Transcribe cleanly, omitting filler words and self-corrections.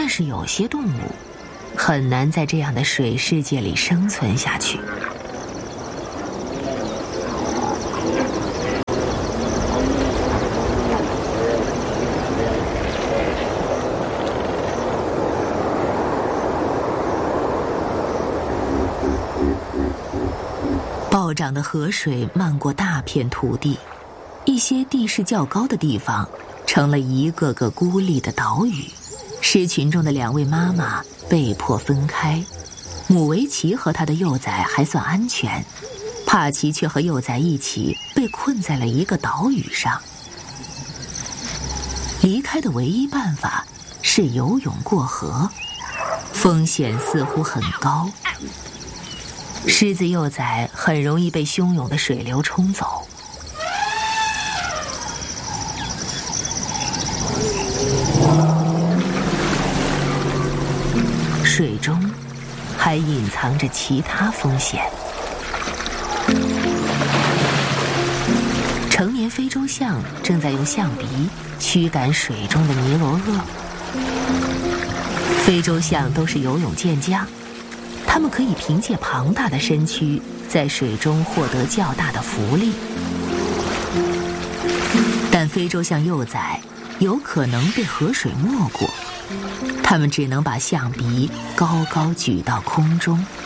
是有些动物很难在这样的水世界里生存下去。暴涨的河水漫过大片土地，一些地势较高的地方成了一个个孤立的岛屿。狮群中的2位妈妈被迫分开，母维奇和她的幼崽还算安全，帕奇却和幼崽一起被困在了一个岛屿上。离开的唯一办法是游泳过河，风险似乎很高。狮子幼崽很容易被汹涌的水流冲走。水中还隐藏着其他风险。成年非洲象正在用象鼻驱赶水中的尼罗鳄。非洲象都是游泳健将，它们可以凭借庞大的身躯在水中获得较大的浮力。但非洲象幼崽有可能被河水没过，它们只能把象鼻高高举到空中。